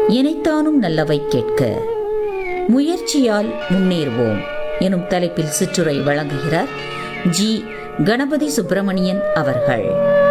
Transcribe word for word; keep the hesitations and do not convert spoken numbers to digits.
இனைத்தானும் நல்லவை கேட்க முயற்சியால் முன்னேறுவோம் எனும் தலைப்பில் சிற்றுரை வழங்குகிறார் ஜி கணபதி சுப்பிரமணியன் அவர்கள்.